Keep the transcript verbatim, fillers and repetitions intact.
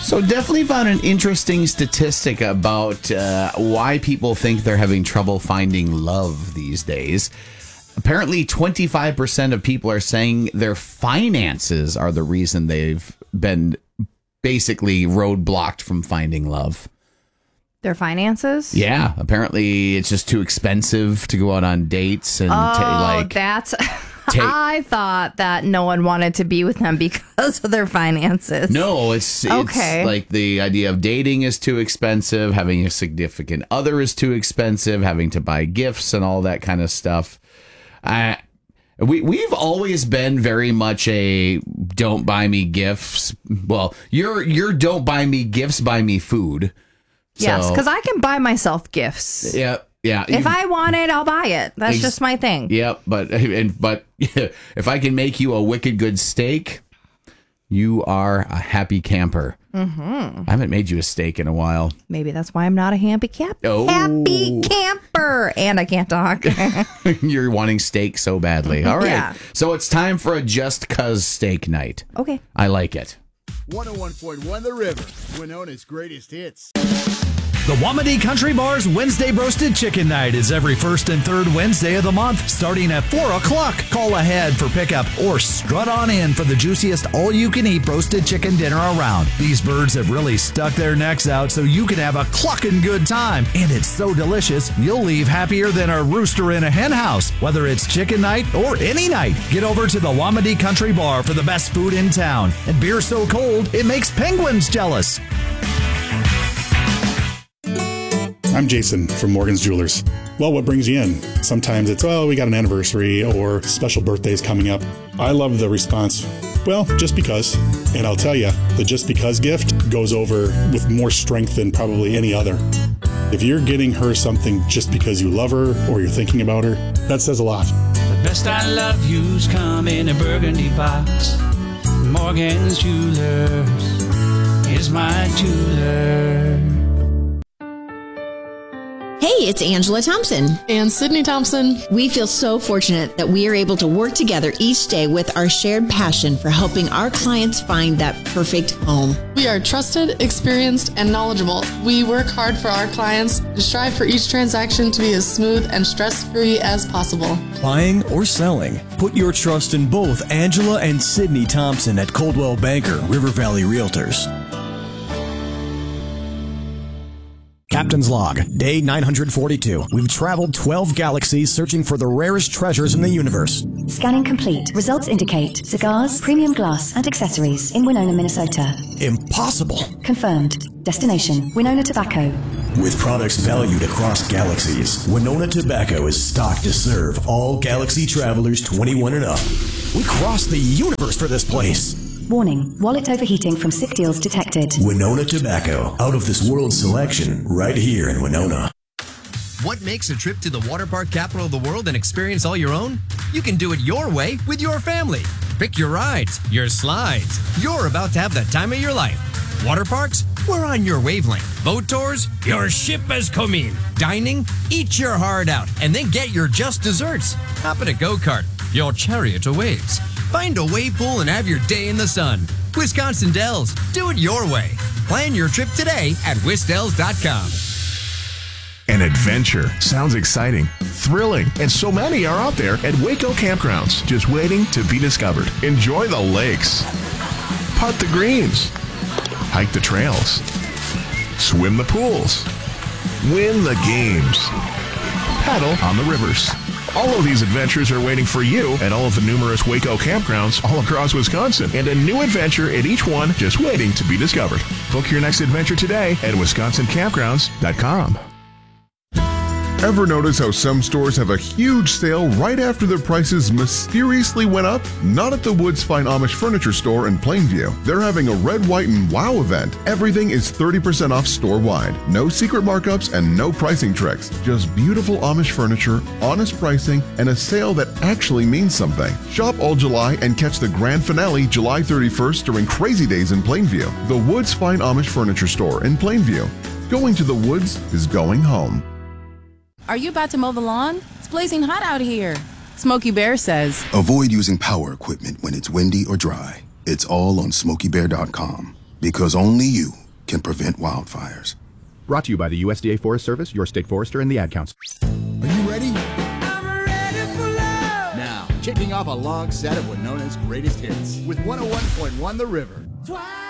So definitely found an interesting statistic about uh, why people think they're having trouble finding love these days. Apparently, twenty-five percent of people are saying their finances are the reason they've been basically roadblocked from finding love. Their finances? Yeah. Apparently, it's just too expensive to go out on dates. and Oh, ta- like that's... take- I thought that no one wanted to be with them because of their finances. No, it's, it's Okay. like the idea of dating is too expensive, having a significant other is too expensive, having to buy gifts and all that kind of stuff. I, we, we've always been very much a don't buy me gifts. Well, you're, you're don't buy me gifts, buy me food. Yes, So- because I can buy myself gifts. Yeah. Yeah. If you- I want it, I'll buy it. That's Ex- just my thing. Yeah, but and but if I can make you a wicked good steak, you are a happy camper. Mm-hmm. I haven't made you a steak in a while. Maybe that's why I'm not a happy camp. Oh. Happy camper. And I can't talk. You're wanting steak so badly. All right. Yeah. So it's time for a Just Cuz steak night. Okay. I like it. one oh one point one The River, Winona's greatest hits. The Wamedy Country Bar's Wednesday Roasted Chicken Night is every first and third Wednesday of the month, starting at four o'clock. Call ahead for pickup or strut on in for the juiciest all-you-can-eat roasted chicken dinner around. These birds have really stuck their necks out so you can have a clucking good time. And it's so delicious, you'll leave happier than a rooster in a hen house. Whether it's chicken night or any night, get over to the Wamedy Country Bar for the best food in town. And beer so cold, it makes penguins jealous. I'm Jason from Morgan's Jewelers. Well, what brings you in? Sometimes it's, well, we got an anniversary or special birthdays coming up. I love the response, well, just because. And I'll tell you, the just because gift goes over with more strength than probably any other. If you're getting her something just because you love her or you're thinking about her, that says a lot. The best I love you's come in a burgundy box. Morgan's Jewelers is my jeweler. Hey, it's Angela Thompson. And Sydney Thompson. We feel so fortunate that we are able to work together each day with our shared passion for helping our clients find that perfect home. We are trusted, experienced, and knowledgeable. We work hard for our clients to strive for each transaction to be as smooth and stress-free as possible. Buying or selling, put your trust in both Angela and Sydney Thompson at Coldwell Banker River Valley Realtors. Captain's Log, day nine hundred forty-two. We've traveled twelve galaxies searching for the rarest treasures in the universe. Scanning complete. Results indicate cigars, premium glass, and accessories in Winona, Minnesota. Impossible. Confirmed. Destination, Winona Tobacco. With products valued across galaxies, Winona Tobacco is stocked to serve all galaxy travelers twenty-one and up. We crossed the universe for this place. Warning, wallet overheating from sick deals detected. Winona Tobacco, out of this world selection, right here in Winona. What makes a trip to the water park capital of the world an experience all your own? You can do it your way with your family. Pick your rides, your slides. You're about to have the time of your life. Water parks? We're on your wavelength. Boat tours? Your ship has come in. Dining? Eat your heart out and then get your just desserts. Hop in a go-kart. Your chariot awaits. Find a wave pool and have your day in the sun. Wisconsin Dells. Do it your way. Plan your trip today at wisdells dot com. An adventure. Sounds exciting, thrilling, and so many are out there at Waco Campgrounds, just waiting to be discovered. Enjoy the lakes, putt the greens, hike the trails, swim the pools, win the games, paddle on the rivers. All of these adventures are waiting for you at all of the numerous Waco campgrounds all across Wisconsin, and a new adventure at each one just waiting to be discovered. Book your next adventure today at wisconsin campgrounds dot com. Ever notice how some stores have a huge sale right after their prices mysteriously went up? Not at the Woods Fine Amish Furniture Store in Plainview. They're having a Red, White, and Wow event. Everything is thirty percent off store-wide. No secret markups and no pricing tricks. Just beautiful Amish furniture, honest pricing, and a sale that actually means something. Shop all July and catch the grand finale July thirty-first during Crazy Days in Plainview. The Woods Fine Amish Furniture Store in Plainview. Going to the woods is going home. Are you about to mow the lawn? It's blazing hot out here. Smokey Bear says, avoid using power equipment when it's windy or dry. It's all on smokey bear dot com. Because only you can prevent wildfires. Brought to you by the U S D A Forest Service, your state forester, and the Ad Council. Are you ready? I'm ready for love. Now, kicking off a long set of Winona's greatest hits with one oh one point one The River. Twice.